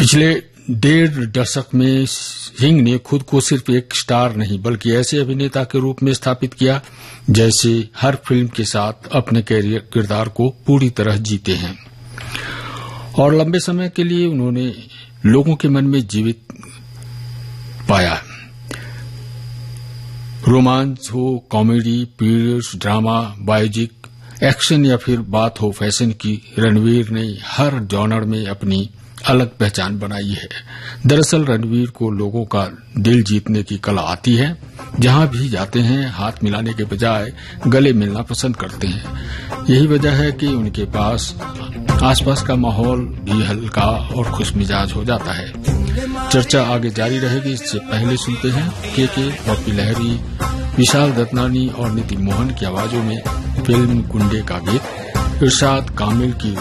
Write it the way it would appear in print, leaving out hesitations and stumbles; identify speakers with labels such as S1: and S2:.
S1: पिछले 1.5 दशक में सिंह ने खुद को सिर्फ एक स्टार नहीं बल्कि ऐसे अभिनेता के रूप में स्थापित किया जैसे हर फिल्म के साथ अपने किरदार को पूरी तरह जीते हैं और लंबे समय के लिए उन्होंने लोगों के मन में जीवित पाया। रोमांस हो, कॉमेडी, पीरियड्स, ड्रामा, बायोजिक, एक्शन या फिर बात हो फैशन की, रणवीर ने हर जॉनर में अपनी अलग पहचान बनाई है। दरअसल रणवीर को लोगों का दिल जीतने की कला आती है। जहां भी जाते हैं हाथ मिलाने के बजाय गले मिलना पसंद करते हैं। यही वजह है कि उनके पास आसपास का माहौल भी हल्का और खुशमिजाज हो जाता है। चर्चा आगे जारी रहेगी, इससे पहले सुनते हैं के पॉपी लहरी, विशाल दत्तानी और नितिन मोहन की आवाजों में फिल्म गुंडे का गीत, इरशाद कामिल की